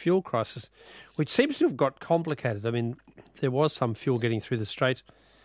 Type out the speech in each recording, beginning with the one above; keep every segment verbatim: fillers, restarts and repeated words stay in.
fuel crisis, which seems to have got complicated. I mean, there was some fuel getting through the Strait,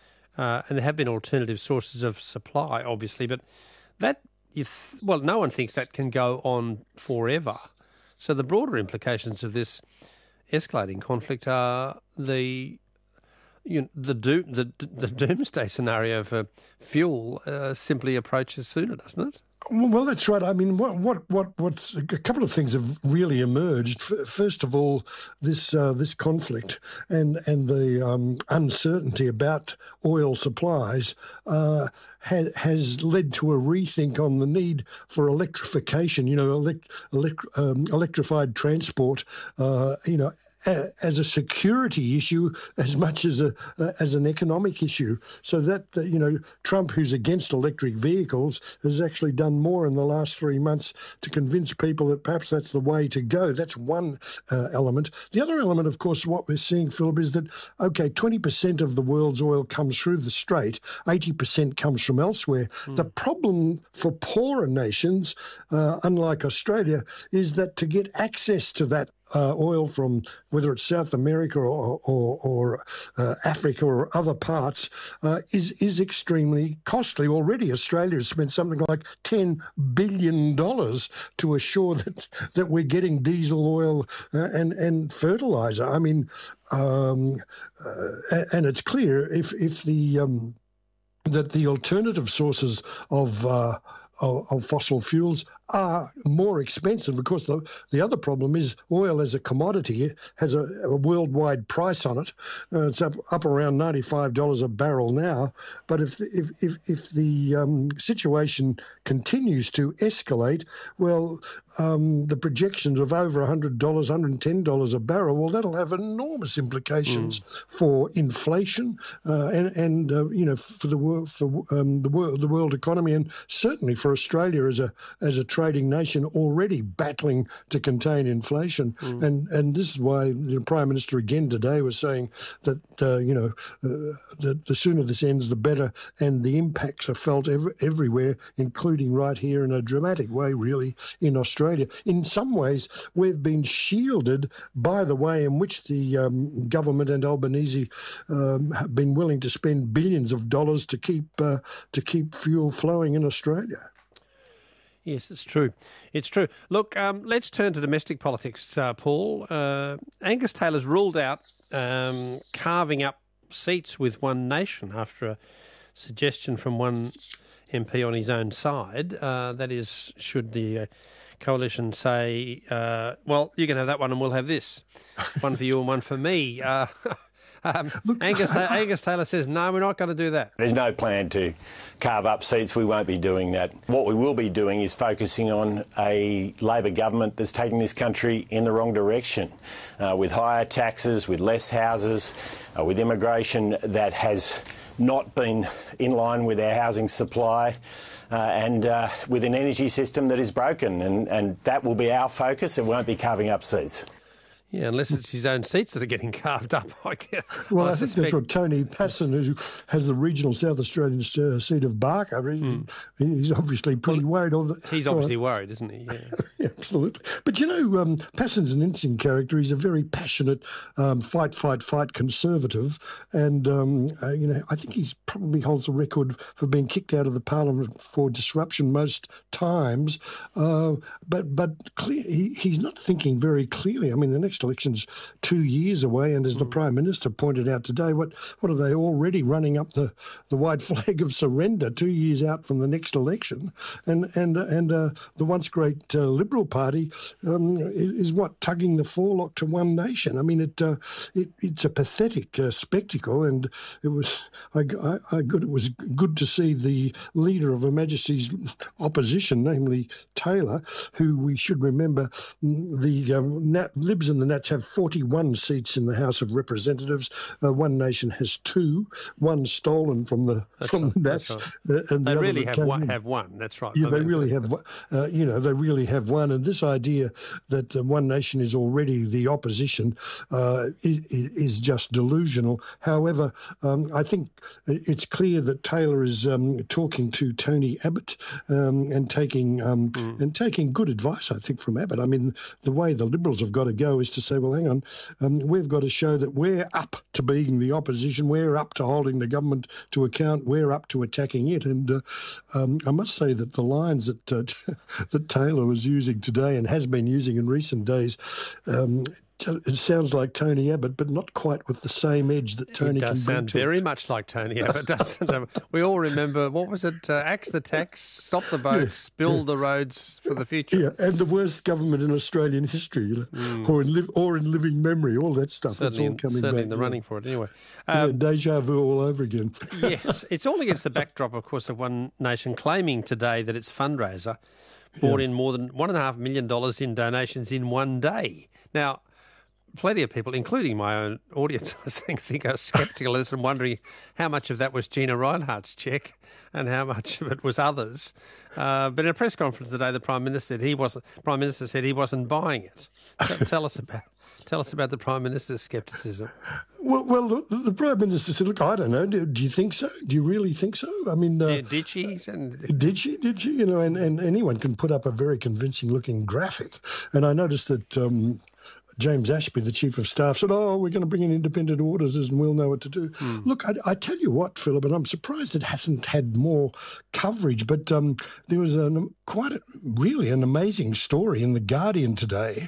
uh, and there have been alternative sources of supply, obviously, but that, you th- well, no one thinks that can go on forever. So the broader implications of this escalating conflict are the you know, the, do- the the doomsday scenario for fuel uh, simply approaches sooner, doesn't it? Well, that's right. I mean, what what what what's a couple of things have really emerged. First of all, this uh, this conflict and and the um, uncertainty about oil supplies uh, ha- has led to a rethink on the need for electrification. You know, elect- elect- um, electrified transport. Uh, you know. As a security issue as much as a as an economic issue. So that, you know, Trump, who's against electric vehicles, has actually done more in the last three months to convince people that perhaps that's the way to go. That's one uh, element. The other element, of course, what we're seeing, Philip, is that, okay, twenty percent of the world's oil comes through the Strait, eighty percent comes from elsewhere. Mm. The problem for poorer nations, uh, unlike Australia, is that to get access to that Uh, oil from whether it's South America or or, or uh, Africa or other parts uh, is is extremely costly. Already, Australia has spent something like ten billion dollars to assure that that we're getting diesel oil uh, and and fertilizer. I mean, um, uh, and it's clear if if the um, that the alternative sources of uh, of, of fossil fuels are more expensive, because the the other problem is oil as a commodity has a, a worldwide price on it. Uh, it's up up around ninety-five dollars a barrel now. But if if if, if the um, situation continues to escalate, well, um, the projections of over one hundred dollars, one hundred ten dollars a barrel, well, that'll have enormous implications mm. for inflation uh, and and uh, you know, for the world for um, the world the world economy, and certainly for Australia as a as a trading nation already battling to contain inflation. Mm. And and this is why the Prime Minister again today was saying that, uh, you know, uh, the, the sooner this ends, the better, and the impacts are felt ev- everywhere, including right here in a dramatic way, really, in Australia. In some ways, we've been shielded by the way in which the um, government and Albanese um, have been willing to spend billions of dollars to keep uh, to keep fuel flowing in Australia. Yes, it's true. It's true. Look, um, let's turn to domestic politics, uh, Paul. Uh, Angus Taylor's ruled out um, carving up seats with One Nation after a suggestion from one M P on his own side. Uh, that is, should the uh, coalition say, uh, well, you can have that one and we'll have this. One for you and one for me. Uh, Um, Look, Angus, Angus Taylor says, no, we're not going to do that. There's no plan to carve up seats. We won't be doing that. What we will be doing is focusing on a Labor government that's taking this country in the wrong direction, uh, with higher taxes, with less houses, uh, with immigration that has not been in line with our housing supply, uh, and uh, with an energy system that is broken. And, and that will be our focus. It won't be carving up seats. Yeah, unless it's his own seats that are getting carved up, I guess. Well, I, I think that's what Tony Passon, who has the regional South Australian uh, seat of Barker, he, mm. he's obviously pretty well, worried. All the, he's obviously right. worried, isn't he? Yeah. Yeah, absolutely. But, you know, um, Passon's an interesting character. He's a very passionate um, fight, fight, fight conservative. And, um, uh, you know, I think he's probably holds the record for being kicked out of the parliament for disruption most times. Uh, but but clear, he, he's not thinking very clearly. I mean, the next election's two years away, and as the mm. Prime Minister pointed out today, what what are they already running up the, the white flag of surrender two years out from the next election? And and and uh, the once great uh, Liberal Party um, is what tugging the forelock to One Nation. I mean, it, uh, it it's a pathetic uh, spectacle, and it was I, I, I good. It was good to see the leader of Her Majesty's opposition, namely Taylor, who we should remember the um, Nat, Libs and the Nats have forty-one seats in the House of Representatives. Uh, One Nation has two, one stolen from the that's from right, the Nats. Right. Uh, and they the really have one, have one. That's right. Yeah, they really have. Uh, you know, they really have one. And this idea that uh, One Nation is already the opposition uh, is, is just delusional. However, um, I think it's clear that Taylor is um, talking to Tony Abbott um, and taking um, mm. and taking good advice, I think, from Abbott. I mean, the way the Liberals have got to go is to to say, well, hang on, um, we've got to show that we're up to being the opposition, we're up to holding the government to account, we're up to attacking it. And uh, um, I must say that the lines that uh, that Taylor was using today and has been using in recent days, um, it sounds like Tony Abbott, but not quite with the same edge that Tony it does can sound bring to very it. much like Tony Abbott, doesn't it? We all remember, what was it? Uh, axe the tax, stop the boats, yeah, build yeah. the roads for the future. Yeah, and the worst government in Australian history, you know, mm. or in li- or in living memory, all that stuff. Certainly, it's all coming certainly back. in the yeah. running for it anyway. Um, Um, yeah, deja vu all over again. Yes, it's all against the backdrop, of course, of One Nation claiming today that its fundraiser brought yeah. in more than one and a half million dollars in donations in one day. Now, plenty of people, including my own audience, I think, think are sceptical of this and wondering how much of that was Gina Rinehart's cheque and how much of it was others. Uh, but in a press conference today, the Prime Minister said he wasn't. Prime Minister said he wasn't buying it. Tell us about. Tell us about the Prime Minister's scepticism. Well, well, the, the Prime Minister said, look, I don't know. Do, do you think so? Do you really think so? I mean... Uh, yeah, did she? And... Did she? Did she? You know, and, and anyone can put up a very convincing-looking graphic. And I noticed that... Um, James Ashby, the Chief of Staff, said, oh, we're going to bring in independent auditors and we'll know what to do. Mm. Look, I, I tell you what, Philip, and I'm surprised it hasn't had more coverage, but um, there was an, quite a, really an amazing story in The Guardian today.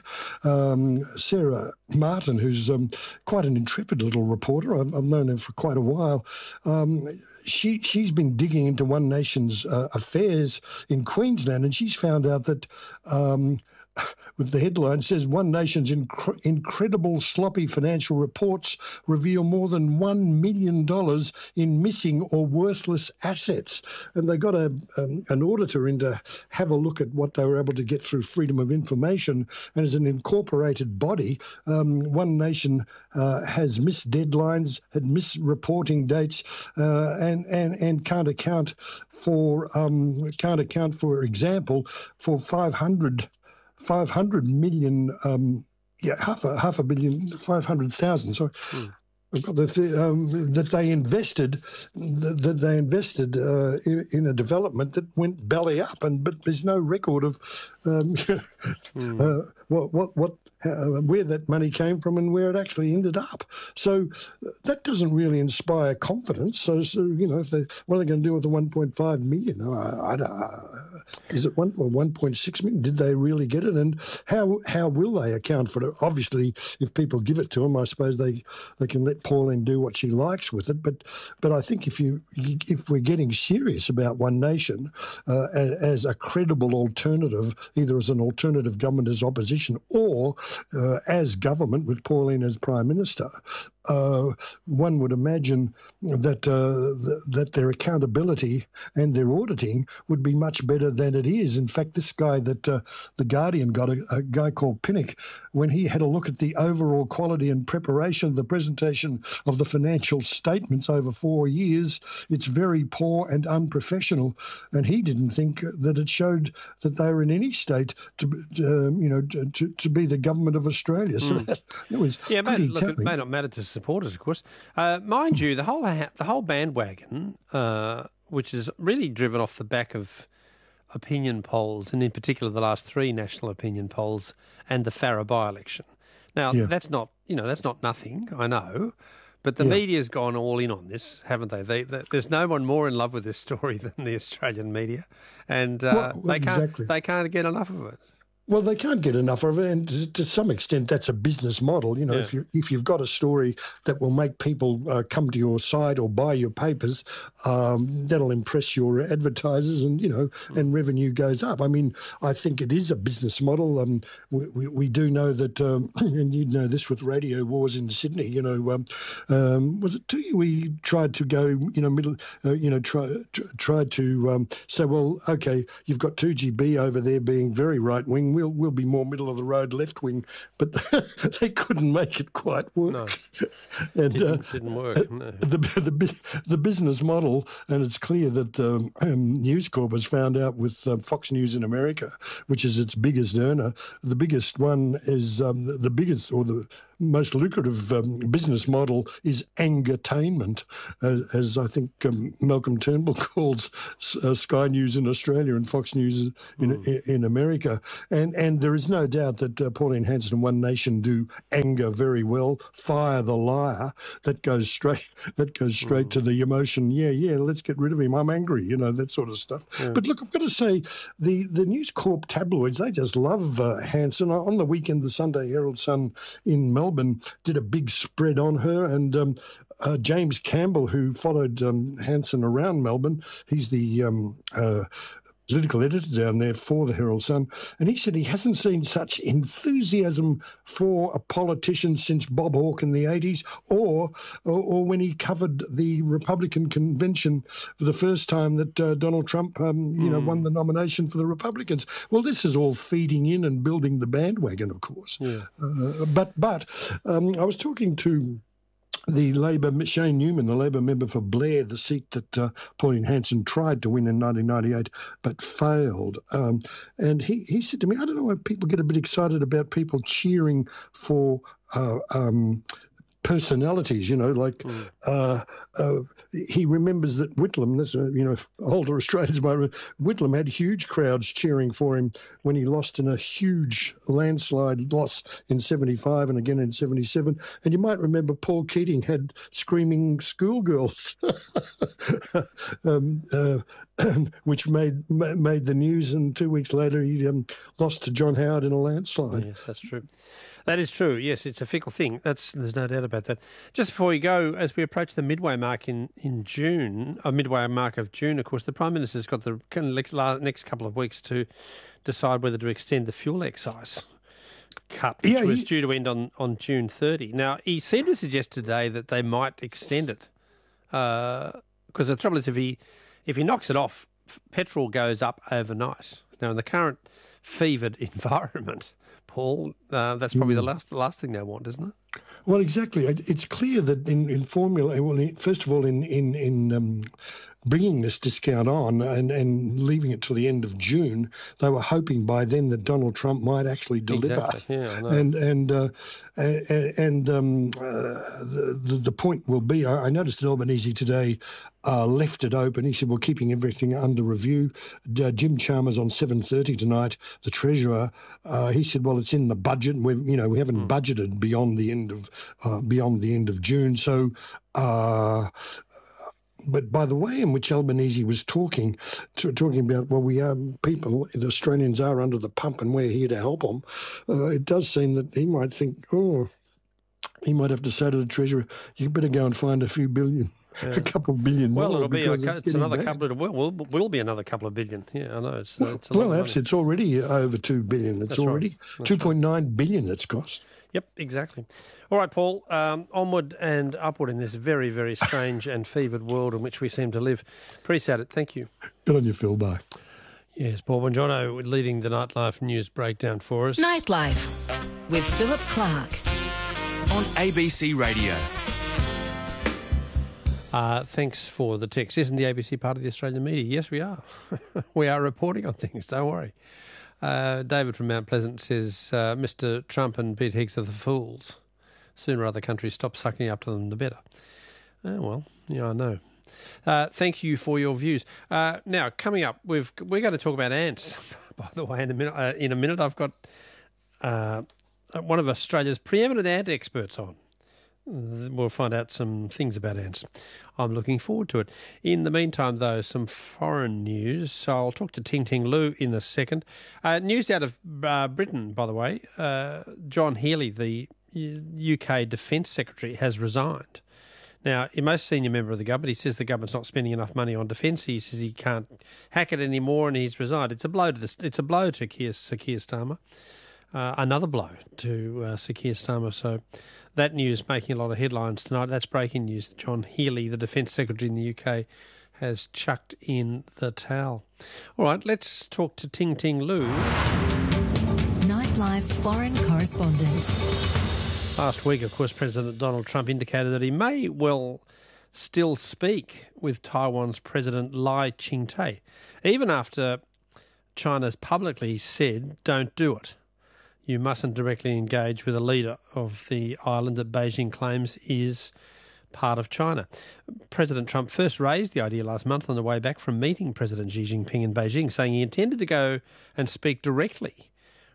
Um, Sarah Martin, who's um, quite an intrepid little reporter, I've, I've known her for quite a while, um, she, she's been digging into One Nation's uh, affairs in Queensland, and she's found out that... Um, with the headline says One Nation's inc- incredible sloppy financial reports reveal more than one million dollars in missing or worthless assets. And they got a, um, an auditor in to have a look at what they were able to get through Freedom of Information. And as an incorporated body, um, One Nation uh, has missed deadlines, had missed reporting dates, uh, and, and, and can't account for, um, can't account, for example, for five hundred five hundred million, um, yeah, half a half a billion, five hundred thousand. Sorry, mm. I've got the th- um, that they invested, that, that they invested uh, in, in a development that went belly up, and but there's no record of um, mm. uh, what what what uh, where that money came from and where it actually ended up. So that doesn't really inspire confidence. So, so you know, if they, what are they going to do with the one point five million? I, I don't. Uh, Is it one or one point six million? Did they really get it? And how how will they account for it? Obviously, if people give it to them, I suppose they, they can let Pauline do what she likes with it. But but I think if you if we're getting serious about One Nation uh, as, as a credible alternative, either as an alternative government as opposition or uh, as government with Pauline as Prime Minister, uh, one would imagine that uh, th- that their accountability and their auditing would be much better than it is. In fact, this guy that uh, The Guardian got, a, a guy called Pinnock, when he had a look at the overall quality and preparation of the presentation of the financial statements over four years, it's very poor and unprofessional. And he didn't think that it showed that they were in any state to, um, you know, to, to be the government of Australia. So mm. that, that was yeah, pretty look, telling. It may not matter to supporters, of course. Uh, mind you, the whole ha- the whole bandwagon, uh, which is really driven off the back of opinion polls, and in particular the last three national opinion polls and the Farrer by-election. Now, yeah. that's not, you know, that's not nothing, I know, but the yeah. media's gone all in on this, haven't they? They, they? There's no one more in love with this story than the Australian media, and uh, well, they can't exactly. they can't get enough of it. Well, they can't get enough of it, and to, to some extent, that's a business model. You know, yeah. if you if you've got a story that will make people uh, come to your site or buy your papers, um, that'll impress your advertisers, and you know, mm. and revenue goes up. I mean, I think it is a business model. Um, we, we, we do know that, um, and you know this with Radio Wars in Sydney. You know, um, um, was it two? We tried to go, you know, middle, uh, you know, try tr- tried to um, say, well, okay, you've got two G B over there being very right wing. We'll we'll be more middle of the road left wing, but they couldn't make it quite work. No, and, didn't, uh, didn't work. No. The, the the business model, and it's clear that um, um, News Corp has found out with uh, Fox News in America, which is its biggest earner. The biggest one is um, the, the biggest or the most lucrative um, business model is angertainment, uh, as I think um, Malcolm Turnbull calls uh, Sky News in Australia and Fox News in, mm. in, in America. And and and there is no doubt that uh, Pauline Hanson and One Nation do anger very well. Fire the liar, that goes straight that goes straight mm. to the emotion. Yeah, yeah, let's get rid of him. I'm angry, you know, that sort of stuff. Yeah. But look, I've got to say, the the News Corp tabloids, they just love uh, Hanson. On the weekend, the Sunday Herald Sun in Melbourne did a big spread on her, and um, uh, James Campbell, who followed um, Hanson around Melbourne, he's the um, uh, political editor down there for the Herald Sun, and he said he hasn't seen such enthusiasm for a politician since Bob Hawke in the eighties, or or, or when he covered the Republican convention for the first time that uh, Donald Trump, um, you mm. know, won the nomination for the Republicans. Well, this is all feeding in and building the bandwagon, of course. Yeah. Uh, but but um, I was talking to the Labor, Shane Newman, the Labor member for Blair, the seat that uh, Pauline Hanson tried to win in nineteen ninety-eight but failed. Um, and he, he said to me, I don't know why people get a bit excited about people cheering for uh, um, personalities, you know, like mm. uh, uh, he remembers that Whitlam, that's a, you know, older Australians might remember, Whitlam had huge crowds cheering for him when he lost in a huge landslide loss in seventy-five and again in seventy-seven. And you might remember Paul Keating had screaming schoolgirls, um, uh, which made made the news, and two weeks later he um, lost to John Howard in a landslide. Yes, that's true. That is true. Yes, it's a fickle thing. That's there's no doubt about that. Just before we go, as we approach the midway mark in, in June, a midway mark of June, of course, the Prime Minister's got the next couple of weeks to decide whether to extend the fuel excise cut, which yeah, was he... due to end on, on June thirtieth. Now, he seemed to suggest today that they might extend it, because uh, the trouble is if he if he knocks it off, petrol goes up overnight. Now, in the current fevered environment, Paul, uh, that's probably mm. the last the last thing they want, isn't it? Well, exactly. It's clear that in, in formula, well, first of all, in in in um, bringing this discount on and, and leaving it till the end of June, they were hoping by then that Donald Trump might actually deliver. Exactly. Yeah, I know. And and uh, and um, uh, the the point will be, I noticed that Albanese today uh, left it open. He said, "We're keeping everything under review." Uh, Jim Chalmers on seven thirty tonight, the Treasurer, uh, he said, "Well, it's in the budget. We you know we haven't mm. budgeted beyond the end of uh, beyond the end of June." So. Uh, But by the way in which Albanese was talking, to, talking about, well, we are people, the Australians are under the pump and we're here to help them, uh, it does seem that he might think, oh, he might have to say to the Treasurer, you better go and find a few billion, yeah. a couple of billion well, more. Well, it'll be a, it's, it's another bad. couple of, well, will will be another couple of billion. Yeah, I know. It's, well, it's a well perhaps it's already over two billion. It's That's already right. two point nine right. billion it's cost. Yep, exactly. All right, Paul, um, onward and upward in this very, very strange and fevered world in which we seem to live. Appreciate it. Thank you. Good on you, Phil. Bye. Yes, Paul Bongiorno leading the Nightlife news breakdown for us. Nightlife with Philip Clark on A B C Radio. Uh, thanks for the text. Isn't the A B C part of the Australian media? Yes, we are. We are reporting on things, don't worry. Uh, David from Mount Pleasant says, uh, Mister Trump and Pete Higgs are the fools. Sooner other countries stop sucking up to them, the better. Oh, well, yeah, I know. Uh, thank you for your views. Uh, now, coming up, we've, we're going to talk about ants, by the way, in a minute. Uh, in a minute, I've got uh, one of Australia's preeminent ant experts on. We'll find out some things about ants. I'm looking forward to it. In the meantime, though, some foreign news. So I'll talk to Ting Ting Lu in a second. Uh, news out of uh, Britain, by the way. Uh, John Healey, the U K Defence Secretary, has resigned. Now, a most senior member of the government, he says the government's not spending enough money on defence. He says he can't hack it anymore, and he's resigned. It's a blow to the, It's a blow to Keir, Sir Keir Starmer. Uh, another blow to uh, Sir Keir Starmer. So that news making a lot of headlines tonight. That's breaking news. John Healey, the Defence Secretary in the U K, has chucked in the towel. All right, let's talk to Ting Ting Lu. Nightlife foreign correspondent. Last week, of course, President Donald Trump indicated that he may well still speak with Taiwan's President Lai Ching-te, even after China's publicly said, don't do it. You mustn't directly engage with a leader of the island that Beijing claims is part of China. President Trump first raised the idea last month on the way back from meeting President Xi Jinping in Beijing, saying he intended to go and speak directly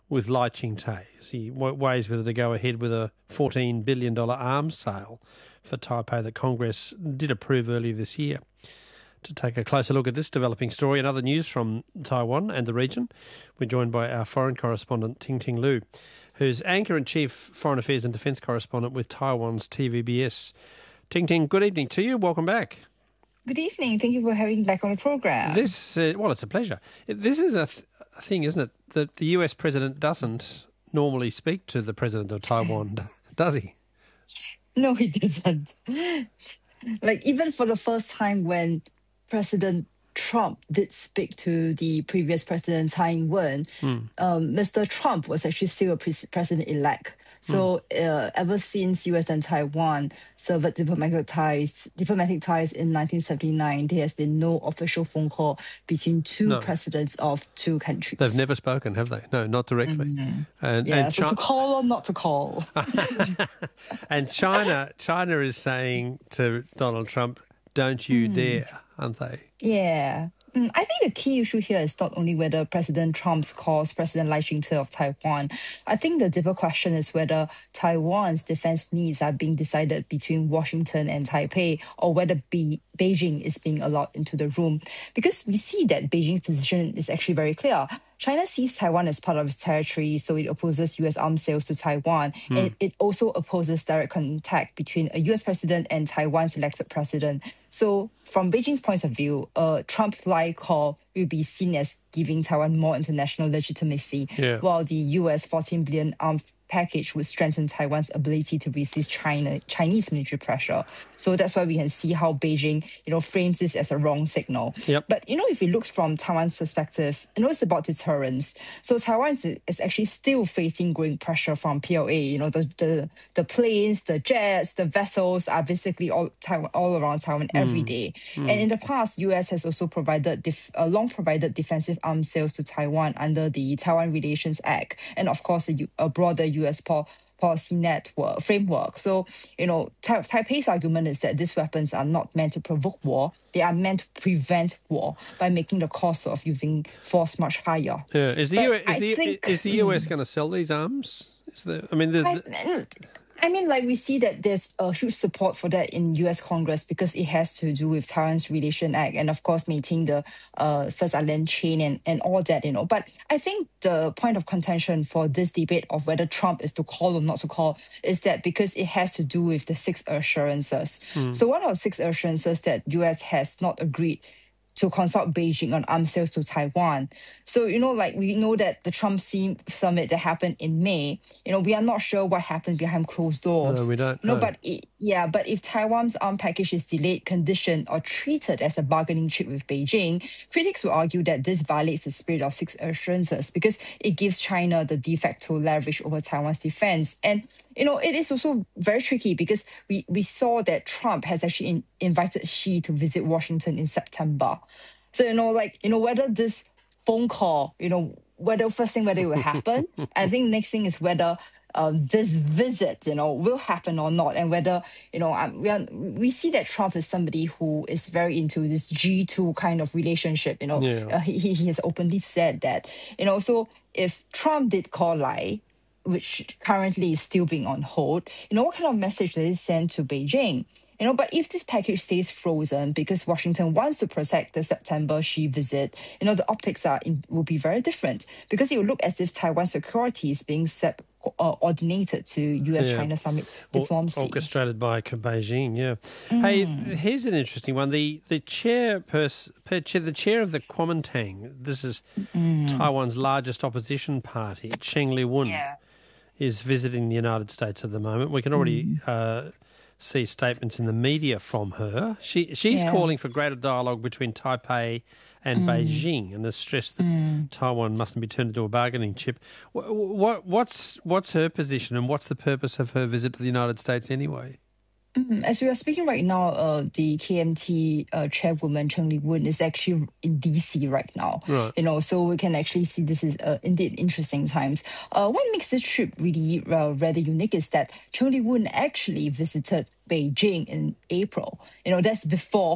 with Lai Ching-te. He weighs whether to go ahead with a fourteen billion dollars arms sale for Taipei that Congress did approve earlier this year. To take a closer look at this developing story and other news from Taiwan and the region, we're joined by our foreign correspondent, Ting Ting Lu, who's Anchor-in-Chief Foreign Affairs and Defence Correspondent with Taiwan's T V B S. Ting Ting, good evening to you. Welcome back. Good evening. Thank you for having me back on the program. This, uh, well, it's a pleasure. This is a, th- a thing, isn't it, that the U S president doesn't normally speak to the president of Taiwan, does he? No, he doesn't. Like, even for the first time when President Trump did speak to the previous president, Tsai Ing-wen, mm. um, Mister Trump was actually still a pre- president-elect. So mm. uh, ever since U S and Taiwan severed diplomatic ties, diplomatic ties in nineteen seventy-nine, there has been no official phone call between two no. presidents of two countries. They've never spoken, have they? No, not directly. Mm-hmm. And, yeah, and so Chi- to call or not to call. And China, China is saying to Donald Trump, "Don't you mm. dare," aren't they? Yeah. Mm, I think the key issue here is not only whether President Trump calls President Lai Ching-te of Taiwan. I think the deeper question is whether Taiwan's defense needs are being decided between Washington and Taipei, or whether Be- Beijing is being allowed into the room. Because we see that Beijing's position is actually very clear. China sees Taiwan as part of its territory, so it opposes U S arms sales to Taiwan. Hmm. And it also opposes direct contact between a U S president and Taiwan's elected president. So from Beijing's point of view, a Trump-like call will be seen as giving Taiwan more international legitimacy, yeah. while the U S fourteen billion arms package would strengthen Taiwan's ability to resist China Chinese military pressure. So that's why we can see how Beijing, you know, frames this as a wrong signal. Yep. But, you know, if we look from Taiwan's perspective, you know, it's about deterrence. So Taiwan is, is actually still facing growing pressure from P L A. You know, the the, the planes, the jets, the vessels are basically all Taiwan, all around Taiwan mm. every day. Mm. And in the past, U S has also provided def, uh, long provided defensive arms sales to Taiwan under the Taiwan Relations Act, and of course a, a broader U S pol- policy network framework. So, you know, Ta- Taipei's argument is that these weapons are not meant to provoke war; they are meant to prevent war by making the cost of using force much higher. Yeah, is the But U S, is I the, think, is the U S going to sell these arms? Is the I mean the. the... I, I mean, like, we see that there's a huge support for that in U S Congress because it has to do with Taiwan's Relation Act and, of course, maintaining the uh, First Island chain and, and all that, you know. But I think the point of contention for this debate of whether Trump is to call or not to call is that because it has to do with the six assurances. Mm. So one of the six assurances that U S has not agreed to consult Beijing on arms sales to Taiwan. So, you know, like, we know that the Trump summit that happened in May, you know, we are not sure what happened behind closed doors. No, we don't No, know. but it, yeah, but if Taiwan's arms package is delayed, conditioned, or treated as a bargaining chip with Beijing, critics will argue that this violates the spirit of six assurances because it gives China the de facto leverage over Taiwan's defense. And, you know, it is also very tricky because we, we saw that Trump has actually in, invited Xi to visit Washington in September. So, you know, like, you know, whether this phone call, you know, whether first thing, whether it will happen. I think next thing is whether um, this visit, you know, will happen or not. And whether, you know, um, we, are, we see that Trump is somebody who is very into this G two kind of relationship, you know. Yeah. Uh, he, he has openly said that, you know, so if Trump did call Lai, which currently is still being on hold, you know, what kind of message does it send to Beijing? You know, but if this package stays frozen because Washington wants to protect the September Xi visit, you know, the optics are in, will be very different because it will look as if Taiwan security is being set, uh, ordinated to U S China yeah. summit diplomacy. Orchestrated by Beijing, yeah. Mm. Hey, here's an interesting one. The the chair, pers- the chair of the Kuomintang, this is mm. Taiwan's largest opposition party, Cheng Li-wen, yeah. is visiting the United States at the moment. We can already... Mm. Uh, see statements in the media from her. She she's yeah. calling for greater dialogue between Taipei and mm. Beijing, and has stressed that mm. Taiwan mustn't be turned into a bargaining chip. What, what what's what's her position, and what's the purpose of her visit to the United States anyway? As we are speaking right now, uh, the K M T uh, chairwoman Cheng Li-wen is actually in D C right now. Right. You know, so we can actually see this is uh, indeed interesting times. Uh, what makes this trip really uh, rather unique is that Cheng Li-wen actually visited Beijing in April. You know, that's before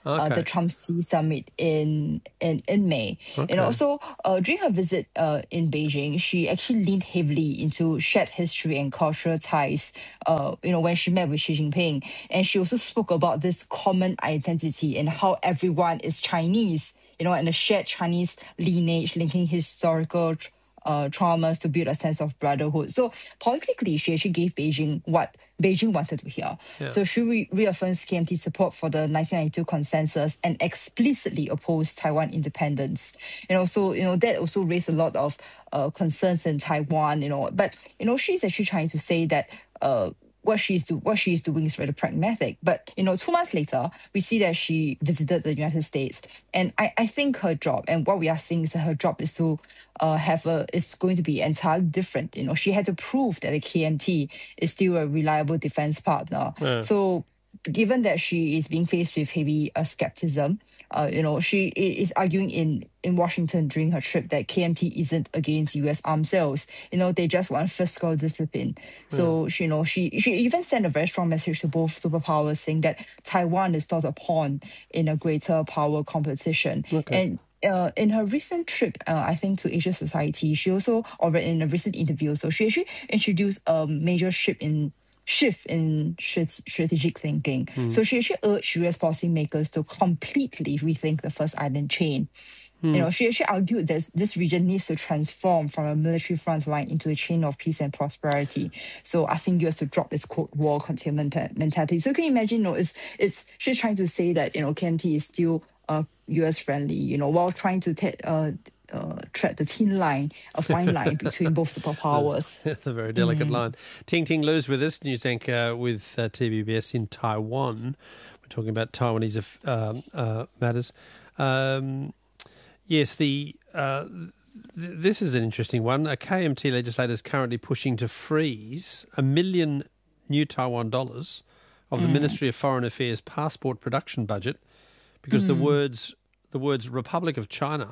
uh, Okay. the Trump-Xi summit in in, in May. Okay. And also, uh, during her visit uh, in Beijing, she actually leaned heavily into shared history and cultural ties, uh, you know, when she met with Xi Jinping. And she also spoke about this common identity and how everyone is Chinese, you know, and the shared Chinese lineage linking historical uh, traumas to build a sense of brotherhood. So politically, she actually gave Beijing what Beijing wanted to hear. Yeah. So she re- reaffirms K M T's support for the nineteen ninety-two consensus and explicitly opposed Taiwan independence. And also, you know, that also raised a lot of uh, concerns in Taiwan, you know. But, you know, she's actually trying to say that uh, what she's do what she's doing is very pragmatic. But you know, two months later, we see that she visited the United States, and I, I think her job and what we are seeing is that her job is to uh, have a it's going to be entirely different. You know, she had to prove that the K M T is still a reliable defense partner. Yeah. So, given that she is being faced with heavy uh, skepticism. Uh, you know, she i- is arguing in, in Washington during her trip that K M T isn't against U S arms sales. You know, they just want fiscal discipline. So, she, you know, she she even sent a very strong message to both superpowers saying that Taiwan is not a pawn in a greater power competition. Okay. And uh, in her recent trip, uh, I think, to Asia Society, she also, or in a recent interview, so she actually introduced a major shift in shift in strat- strategic thinking. So she actually urged U S policymakers to completely rethink the First Island chain. You know, she actually argued that this region needs to transform from a military front line into a chain of peace and prosperity. So asking U S to drop its Cold War containment pe- mentality. So you can imagine, you know, it's it's she's trying to say that, you know, K M T is still uh, U S friendly, you know, while trying to te- uh, uh, tread the thin line, a fine line between both superpowers. That's a very delicate line. Ting Ting Lu's with us, news anchor with uh, T V B S in Taiwan. We're talking about Taiwanese um, uh, matters. Um, yes, the uh, th- this is an interesting one. A K M T legislator is currently pushing to freeze a million new Taiwan dollars of the Ministry of Foreign Affairs passport production budget because the words the words Republic of China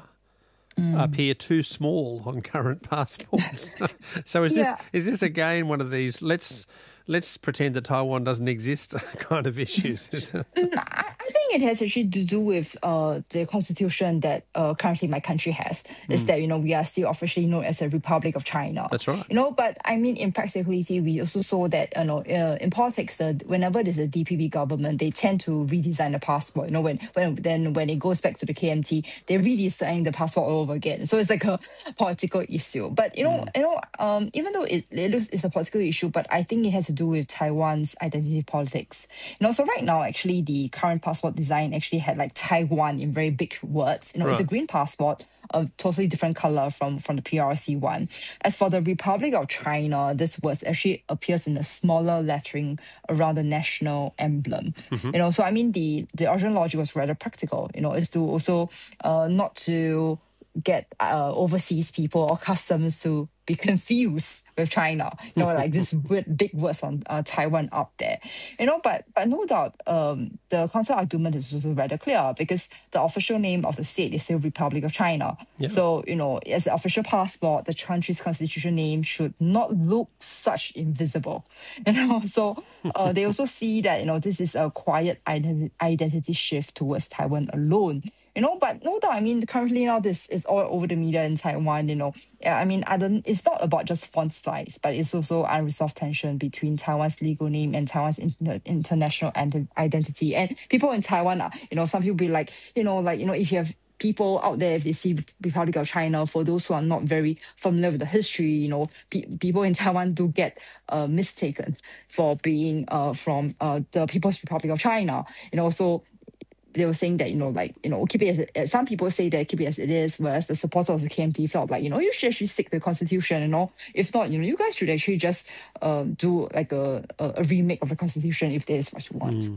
appear too small on current passports. So is this Yeah. is this again one of these let's let's pretend that Taiwan doesn't exist kind of issues? Is it? Mm, I I think it has actually to do with uh, the constitution that uh, currently my country has. Is that, you know, we are still officially known as the Republic of China. That's right. You know, but I mean, in practicality, we also saw that, you know, uh, in politics, uh, whenever there's a D P P government, they tend to redesign the passport. You know, when when then when it goes back to the K M T, they redesign the passport all over again. So it's like a political issue. But you know, you know, um, even though it, it looks it's a political issue, but I think it has to do with Taiwan's identity politics. You know, so right now, actually, the current passport design actually had like Taiwan in very big words. You know, it's a Right. green passport, a totally different color from, from the P R C one. As for the Republic of China, this word actually appears in a smaller lettering around the national emblem. You know, so I mean, the, the original logic was rather practical, you know, is to also uh, not to get uh, overseas people or customs to be confused with China. You know, like this weird, big words on uh, Taiwan up there. You know, but but no doubt, um, the council argument is also rather clear because the official name of the state is still Republic of China. Yeah. So, you know, as an official passport, the country's constitutional name should not look such invisible. You know, so uh, they also see that, you know, this is a quiet ident- identity shift towards Taiwan alone. You know, but no doubt, I mean, currently now this is all over the media in Taiwan, you know. Yeah, I mean, I don't, it's not about just font size, but it's also unresolved tension between Taiwan's legal name and Taiwan's inter- international ant- identity. And people in Taiwan, are, you know, some people be like, you know, like, you know, if you have people out there, if they see Republic of China, for those who are not very familiar with the history, you know, pe- people in Taiwan do get uh, mistaken for being uh, from uh, the People's Republic of China. You know, so they were saying that, you know, like, you know, keep it as it, some people say that keep it as it is, whereas the supporters of the K M T felt like, you know, you should actually stick to the constitution, you know. If not, you know, you guys should actually just um, do like a, a, a remake of the constitution if that is what you want.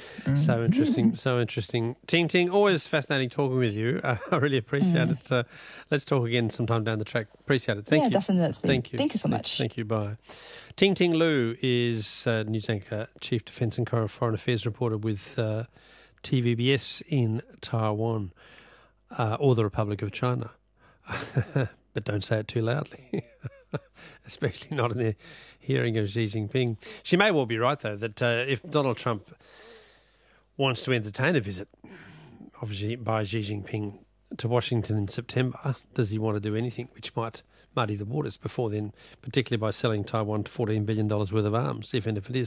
So interesting, so interesting. Ting Ting, always fascinating talking with you. Uh, I really appreciate it. Uh, let's talk again sometime down the track. Appreciate it. Thank Yeah, you. definitely. Thank you. Thank you so Thank- much. Thank you. Bye. Ting Ting Lu is uh, news anchor, chief defence and foreign affairs reporter with uh, T V B S in Taiwan, uh, or the Republic of China. But don't say it too loudly, especially not in the hearing of Xi Jinping. She may well be right, though, that uh, if Donald Trump wants to entertain a visit obviously by Xi Jinping to Washington in September. Does he want to do anything which might muddy the waters before then, particularly by selling Taiwan fourteen billion dollars worth of arms, if and if it is